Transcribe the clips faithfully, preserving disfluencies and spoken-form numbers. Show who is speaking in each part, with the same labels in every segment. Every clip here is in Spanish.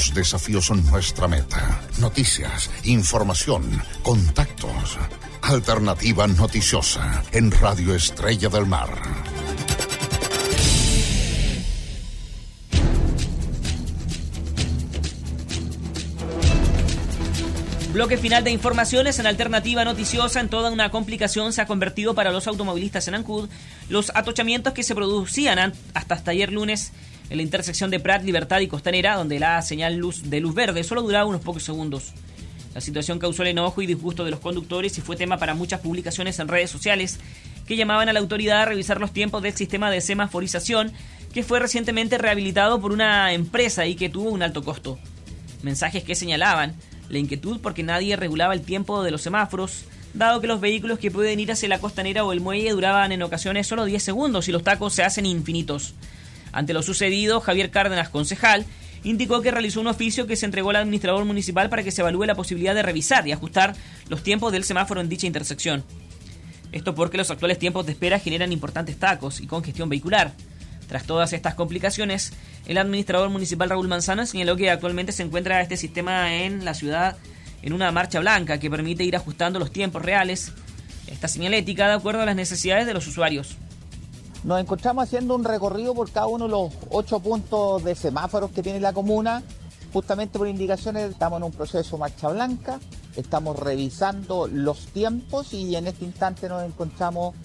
Speaker 1: Los desafíos son nuestra meta. Noticias, información, contactos. Alternativa noticiosa en Radio Estrella del Mar.
Speaker 2: Bloque final de informaciones en Alternativa Noticiosa. En toda una complicación se ha convertido para los automovilistas en Ancud los atochamientos que se producían hasta, hasta ayer lunes en la intersección de Prat, Libertad y Costanera, donde la señal luz de luz verde solo duraba unos pocos segundos. La situación causó el enojo y disgusto de los conductores y fue tema para muchas publicaciones en redes sociales que llamaban a la autoridad a revisar los tiempos del sistema de semaforización que fue recientemente rehabilitado por una empresa y que tuvo un alto costo. Mensajes que señalaban la inquietud porque nadie regulaba el tiempo de los semáforos, dado que los vehículos que pueden ir hacia la costanera o el muelle duraban en ocasiones solo diez segundos y los tacos se hacen infinitos. Ante lo sucedido, Javier Cárdenas, concejal, indicó que realizó un oficio que se entregó al administrador municipal para que se evalúe la posibilidad de revisar y ajustar los tiempos del semáforo en dicha intersección. Esto porque los actuales tiempos de espera generan importantes tacos y congestión vehicular. Tras todas estas complicaciones, el administrador municipal Raúl Manzano señaló que actualmente se encuentra este sistema en la ciudad en una marcha blanca que permite ir ajustando los tiempos reales, esta señalética de acuerdo a las necesidades de los usuarios.
Speaker 3: Nos encontramos haciendo un recorrido por cada uno de los ocho puntos de semáforos que tiene la comuna. Justamente por indicaciones estamos en un proceso marcha blanca, estamos revisando los tiempos y en este instante nos encontramos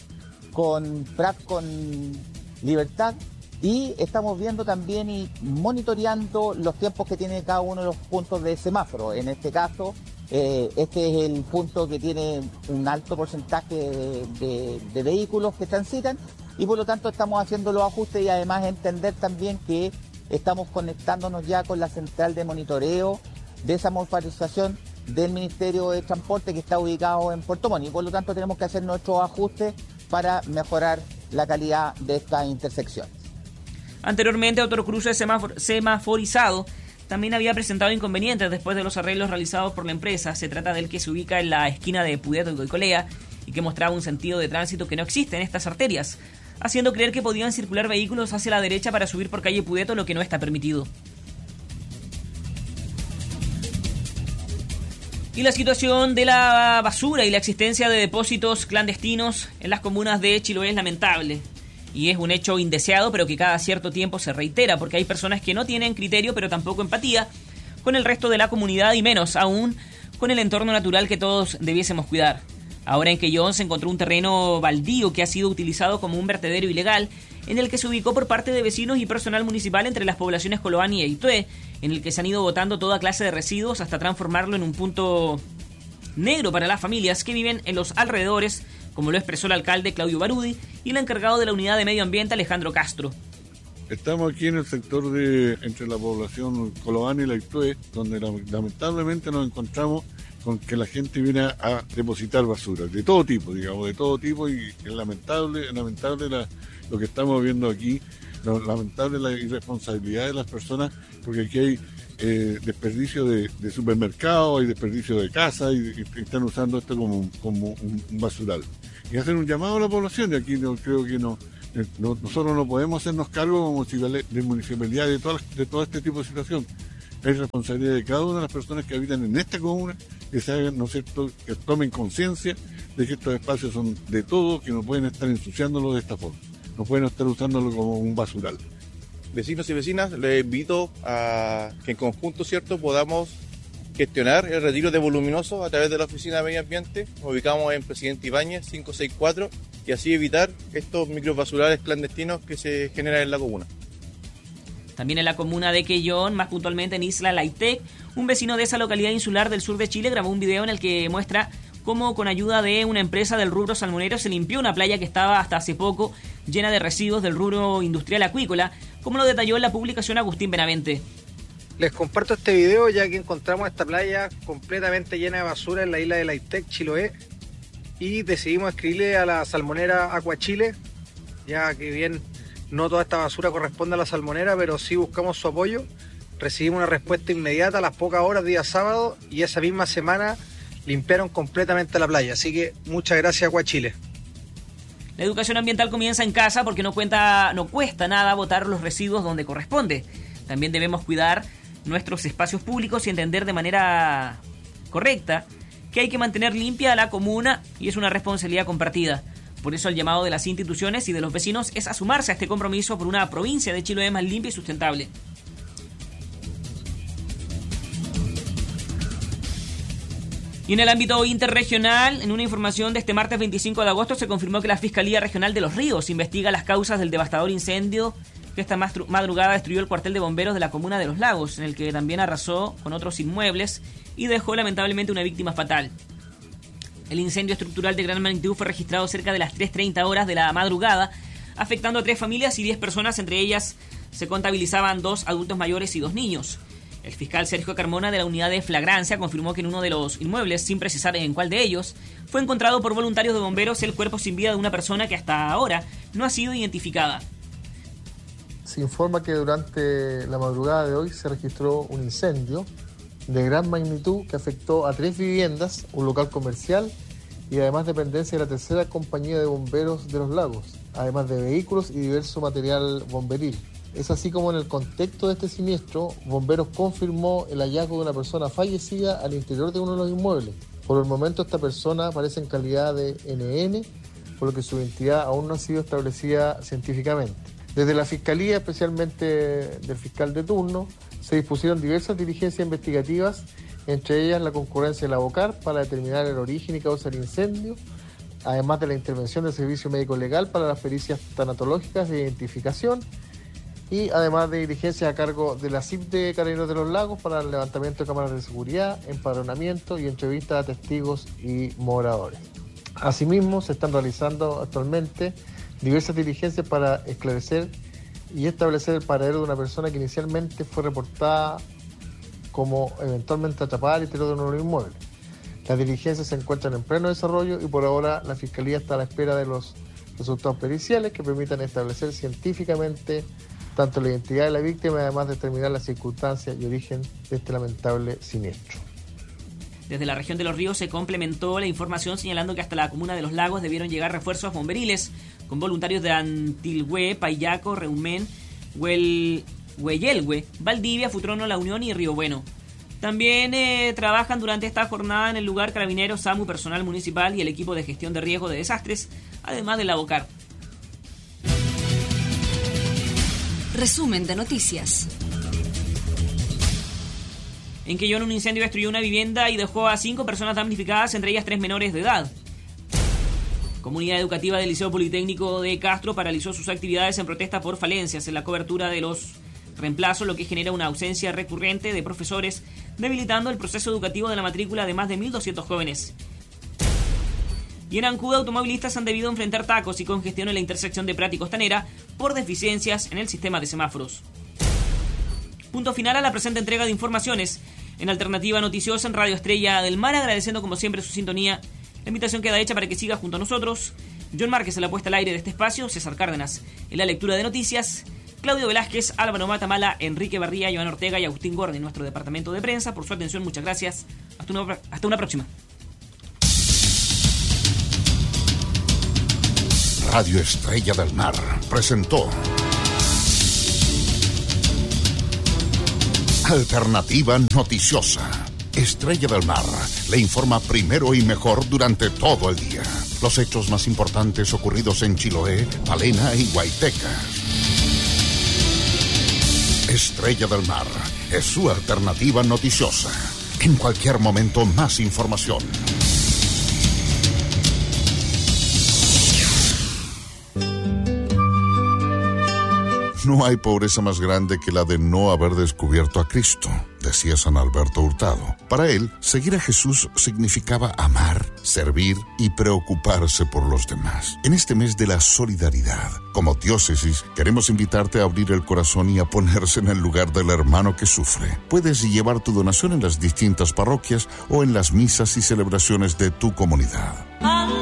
Speaker 3: con Prat, con Libertad, y estamos viendo también y monitoreando los tiempos que tiene cada uno de los puntos de semáforo. En este caso, eh, este es el punto que tiene un alto porcentaje de, de, de vehículos que transitan y por lo tanto estamos haciendo los ajustes y además entender también que estamos conectándonos ya con la central de monitoreo de esa semaforización del Ministerio de Transporte que está ubicado en Puerto Montt y por lo tanto tenemos que hacer nuestros ajustes para mejorar la calidad de esta intersección.
Speaker 2: Anteriormente, otro cruce semafor- semaforizado también había presentado inconvenientes después de los arreglos realizados por la empresa. Se trata del que se ubica en la esquina de Pudeto y Goicolea y que mostraba un sentido de tránsito que no existe en estas arterias, haciendo creer que podían circular vehículos hacia la derecha para subir por calle Pudeto, lo que no está permitido. Y la situación de la basura y la existencia de depósitos clandestinos en las comunas de Chiloé es lamentable. Y es un hecho indeseado, pero que cada cierto tiempo se reitera, porque hay personas que no tienen criterio, pero tampoco empatía con el resto de la comunidad y menos aún con el entorno natural que todos debiésemos cuidar. Ahora en Quellón se encontró un terreno baldío que ha sido utilizado como un vertedero ilegal, en el que se ubicó por parte de vecinos y personal municipal entre las poblaciones Coloani e Itué, en el que se han ido botando toda clase de residuos hasta transformarlo en un punto negro para las familias que viven en los alrededores, como lo expresó el alcalde Claudio Barudi y el encargado de la unidad de medio ambiente Alejandro Castro.
Speaker 4: Estamos aquí en el sector de entre la población Coloani y la Itué, donde lamentablemente nos encontramos con que la gente viene a, a depositar basura, de todo tipo, digamos, de todo tipo, y es lamentable, es lamentable la, lo que estamos viendo aquí, lo, lamentable la irresponsabilidad de las personas, porque aquí hay eh, desperdicio de, de supermercados, hay desperdicio de casa, y, y están usando esto como, como un, un basural. Y hacen un llamado a la población, y aquí no, creo que no, no, nosotros no podemos hacernos cargo como de municipalidad de, toda, de todo este tipo de situación. Es responsabilidad de cada una de las personas que habitan en esta comuna que se hagan, ¿no es cierto?, que tomen conciencia de que estos espacios son de todo, que no pueden estar ensuciándolo de esta forma, no pueden estar usándolo como un basural.
Speaker 5: Vecinos y vecinas, les invito a que en conjunto, ¿cierto?, podamos gestionar el retiro de voluminosos a través de la Oficina de Medio Ambiente. Nos ubicamos en Presidente Ibáñez cinco seis cuatro y así evitar estos microbasurales clandestinos que se generan en la comuna.
Speaker 2: También en la comuna de Quellón, más puntualmente en Isla Laitec, un vecino de esa localidad insular del sur de Chile grabó un video en el que muestra cómo con ayuda de una empresa del rubro salmonero se limpió una playa que estaba hasta hace poco llena de residuos del rubro industrial acuícola, como lo detalló en la publicación Agustín Benavente.
Speaker 6: Les comparto este video ya que encontramos esta playa completamente llena de basura en la isla de Laitec, Chiloé, y decidimos escribirle a la salmonera Aquachile, ya que bien no toda esta basura corresponde a la salmonera, pero sí buscamos su apoyo. Recibimos una respuesta inmediata a las pocas horas, día sábado, y esa misma semana limpiaron completamente la playa. Así que muchas gracias, Aquachile.
Speaker 2: La educación ambiental comienza en casa porque no, cuenta, no cuesta nada botar los residuos donde corresponde. También debemos cuidar nuestros espacios públicos y entender de manera correcta que hay que mantener limpia la comuna y es una responsabilidad compartida. Por eso el llamado de las instituciones y de los vecinos es a sumarse a este compromiso por una provincia de Chiloé más limpia y sustentable. Y en el ámbito interregional, en una información de este martes veinticinco de agosto, se confirmó que la Fiscalía Regional de Los Ríos investiga las causas del devastador incendio que esta madrugada destruyó el cuartel de bomberos de la comuna de Los Lagos, en el que también arrasó con otros inmuebles y dejó lamentablemente una víctima fatal. El incendio estructural de gran magnitud fue registrado cerca de las tres treinta horas de la madrugada, afectando a tres familias y diez personas, entre ellas se contabilizaban dos adultos mayores y dos niños. El fiscal Sergio Carmona de la unidad de flagrancia confirmó que en uno de los inmuebles, sin precisar en cuál de ellos, fue encontrado por voluntarios de bomberos el cuerpo sin vida de una persona que hasta ahora no ha sido identificada.
Speaker 7: Se informa que durante la madrugada de hoy se registró un incendio de gran magnitud que afectó a tres viviendas, un local comercial y además dependencia de la tercera compañía de bomberos de Los Lagos, además de vehículos y diverso material bomberil. Es así como en el contexto de este siniestro, Bomberos confirmó el hallazgo de una persona fallecida al interior de uno de los inmuebles. Por el momento esta persona aparece en calidad de ene ene, por lo que su identidad aún no ha sido establecida científicamente. Desde la Fiscalía, especialmente del fiscal de turno, se dispusieron diversas diligencias investigativas, entre ellas la concurrencia de la BOCAR para determinar el origen y causa del incendio, además de la intervención del Servicio Médico Legal para las pericias tanatológicas de identificación, y además de diligencias a cargo de la C I P de Carabineros de Los Lagos para el levantamiento de cámaras de seguridad, empadronamiento y entrevistas a testigos y moradores. Asimismo, se están realizando actualmente diversas diligencias para esclarecer y establecer el paradero de una persona que inicialmente fue reportada como eventualmente atrapada al interior de uno de los inmuebles. Las diligencias se encuentran en pleno desarrollo y por ahora la Fiscalía está a la espera de los resultados periciales que permitan establecer científicamente tanto la identidad de la víctima y además determinar las circunstancias y origen de este lamentable siniestro.
Speaker 2: Desde la región de Los Ríos se complementó la información señalando que hasta la comuna de Los Lagos debieron llegar refuerzos bomberiles con voluntarios de Antilhue, Payaco, Reumén, Huel, Hueyelhue, Valdivia, Futrono, La Unión y Río Bueno. También eh, trabajan durante esta jornada en el lugar Carabineros, SAMU, personal municipal y el equipo de gestión de riesgo de desastres, además de la BOCAR.
Speaker 8: Resumen de noticias.
Speaker 2: En Quellón, un incendio destruyó una vivienda y dejó a cinco personas damnificadas, entre ellas tres menores de edad. Comunidad educativa del Liceo Politécnico de Castro paralizó sus actividades en protesta por falencias en la cobertura de los reemplazos, lo que genera una ausencia recurrente de profesores, debilitando el proceso educativo de la matrícula de más de mil doscientos jóvenes. Y en Ancud, automovilistas han debido enfrentar tacos y congestión en la intersección de Prat y Costanera por deficiencias en el sistema de semáforos. Punto final a la presente entrega de informaciones en Alternativa Noticiosa en Radio Estrella del Mar, agradeciendo como siempre su sintonía. La invitación queda hecha para que siga junto a nosotros. John Márquez en la puesta al aire de este espacio, César Cárdenas en la lectura de noticias, Claudio Velázquez, Álvaro Matamala, Enrique Barría, Joan Ortega y Agustín Gordi en nuestro departamento de prensa. Por su atención, muchas gracias. Hasta una, hasta una próxima.
Speaker 1: Radio Estrella del Mar presentó Alternativa Noticiosa. Estrella del Mar le informa primero y mejor durante todo el día. Los hechos más importantes ocurridos en Chiloé, Palena y Guaytecas. Estrella del Mar es su alternativa noticiosa. En cualquier momento, más información. No hay pobreza más grande que la de no haber descubierto a Cristo, decía San Alberto Hurtado. Para él, seguir a Jesús significaba amar, servir y preocuparse por los demás. En este mes de la solidaridad, como diócesis, queremos invitarte a abrir el corazón y a ponerse en el lugar del hermano que sufre. Puedes llevar tu donación en las distintas parroquias o en las misas y celebraciones de tu comunidad.